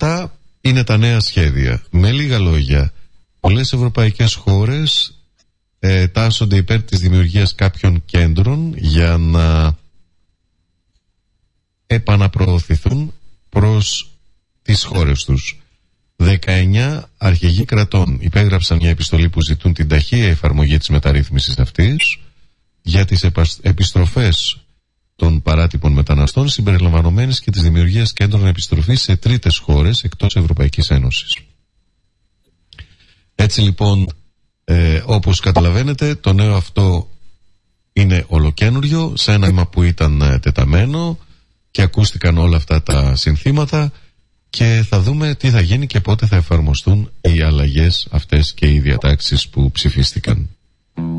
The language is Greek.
Αυτά είναι τα νέα σχέδια. Με λίγα λόγια, πολλές ευρωπαϊκές χώρες τάσσονται υπέρ της δημιουργίας κάποιων κέντρων για να επαναπροωθηθούν προς τις χώρες τους. 19 αρχηγοί κρατών υπέγραψαν μια επιστολή που ζητούν την ταχεία εφαρμογή της μεταρρύθμισης αυτής για τις επιστροφές των παράτυπων μεταναστών, συμπεριλαμβανομένης και της δημιουργίας κέντρων επιστροφής σε τρίτες χώρες εκτός Ευρωπαϊκής Ένωσης. Έτσι λοιπόν, όπως καταλαβαίνετε, το νέο αυτό είναι ολοκένουργιο, σε ένα αίμα που ήταν τεταμένο, και ακούστηκαν όλα αυτά τα συνθήματα, και θα δούμε τι θα γίνει και πότε θα εφαρμοστούν οι αλλαγές αυτές και οι διατάξεις που ψηφίστηκαν.